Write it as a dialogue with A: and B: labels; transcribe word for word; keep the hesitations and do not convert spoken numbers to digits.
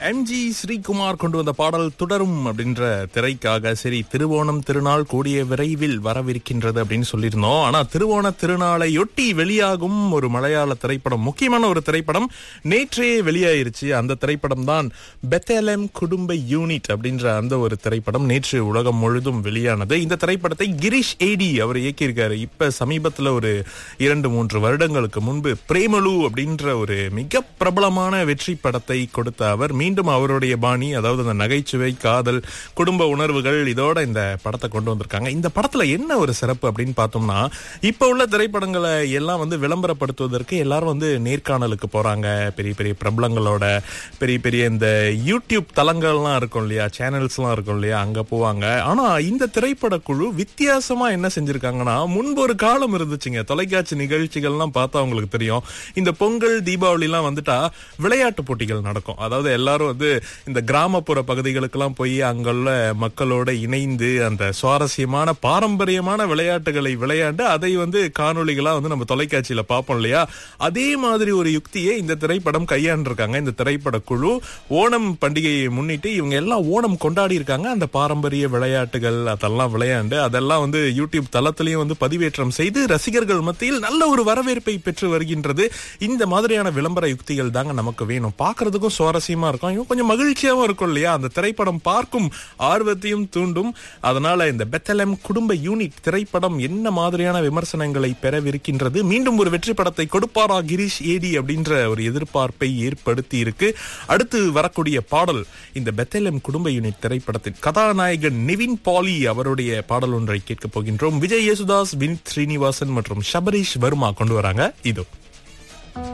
A: M G Sreekumar கொண்டு வந்த பாடல் தொடரும் அப்படின்ற திரைக்காக. சரி, திருவோணம் திருநாள் கூடிய விரைவில் வரவிருக்கின்றது அப்படின்னு சொல்லியிருந்தோம். ஆனா திருவோண திருநாளையொட்டி வெளியாகும் ஒரு மலையாள திரைப்படம், முக்கியமான ஒரு திரைப்படம் நேற்றே வெளியாயிருச்சு. அந்த திரைப்படம் தான் பெத்தேலம் குடும்ப யூனிட் அப்படின்ற அந்த ஒரு திரைப்படம் நேற்று உலகம் முழுதும் வெளியானது. இந்த திரைப்படத்தை கிரீஷ் ஏடி அவர் இயக்கியிருக்காரு. இப்ப சமீபத்துல ஒரு இரண்டு மூன்று வருடங்களுக்கு முன்பு பிரேமலு அப்படின்ற ஒரு மிக பிரபலமான வெற்றி படத்தை கொடுத்த அவர் மீண்டும் அவருடைய பாணி, அதாவது அந்த நகைச்சுவை, காதல், குடும்ப உணர்வுகள், இதோட இந்த படத்தை கொண்டு வந்திருக்காங்க. இந்த படத்துல என்ன ஒரு சிறப்பு அப்படின்னு பார்த்தோம்னா, இப்ப உள்ள திரைப்படங்களை எல்லாம் வந்து விளம்பரப்படுத்துவதற்கு எல்லாரும் வந்து நேர்காணலுக்கு போறாங்க. பெரிய பெரிய பிரபலங்களோட பெரிய பெரிய இந்த யூடியூப் தளங்கள்லாம் இருக்கும் இல்லையா, சேனல்ஸ்லாம் இருக்கும் இல்லையா, அங்க போவாங்க. ஆனா இந்த திரைப்பட குழு வித்தியாசமா என்ன செஞ்சிருக்காங்கன்னா, முன்பு ஒரு காலம் இருந்துச்சுங்க, தொலைக்காட்சி நிகழ்ச்சிகள்லாம் பார்த்தா அவங்களுக்கு தெரியும். இந்த பொங்கல், தீபாவளி எல்லாம் வந்துட்டா விளையாட்டு போட்டிகள் நடக்கும். அதாவது எல்லாரும் வந்து இந்த கிராமப்புற பகுதிகளுக்கெல்லாம் போய் அங்குள்ள மக்களோட இணைந்து அந்த சுவாரஸ்யமான பாரம்பரியமான விளையாட்டுகளை விளையாண்டு அதை வந்து காணொளிகளா வந்து நம்ம தொலைக்காட்சியில பார்ப்போம் இல்லையா. அதே மாதிரி ஒரு யுக்தியை இந்த திரைப்படம் கையாண்டிருக்காங்க. இந்த திரைப்பட குழு ஓணம் பண்டிகையை முன்னிட்டு இவங்க எல்லாம் ஓணம் கொண்டாடி இருக்காங்க. அந்த பாரம்பரிய விளையாட்டுகள் அதெல்லாம் விளையாண்டு அதெல்லாம் வந்து யூடியூப் தளத்திலையும் வந்து பதிவேற்றம் செய்து ரசிகர்கள் மத்தியில் நல்ல ஒரு வரவேற்பை பெற்று வருகின்றது. இந்த மாதிரியான விளம்பர யுக்திகள் தாங்க நமக்கு வேணும். பார்க்கறதுக்கும் சுவாரஸ்யமா இருக்கும், கொஞ்சம் மகிழ்ச்சியாவும் இருக்கும் இல்லையா. அந்த திரைப்படம் பார்க்கும் ஆர்வத்தையும் தூண்டும். அதனால இந்த பெத்தேலம் குடும்ப யூனிட் திரைப்படம் என்ன மாதிரியான விமர்சனங்களை பெறவிருக்கின்றது, மீண்டும் ஒரு வெற்றி படத்தை கொடுப்பாரா கிரீஷ் ஏடி அப்படின்ற ஒரு எதிர்பார்ப்பை ஏற்படுத்தி இருக்கு. அடுத்து வரக்கூடிய பாடல் இந்த பெத்தேலம் குடும்ப யூனிட் திரைப்படத்தின் கதாநாயகன் நிவின் பாலி அவருடைய பாடல் ஒன்றை கேட்க போகின்றோம். விஜய் யேசுதாஸ், வினித் ஸ்ரீனிவாசன் மற்றும் ஷபரீஷ் வர்மா கொண்டு வராங்க. இதோ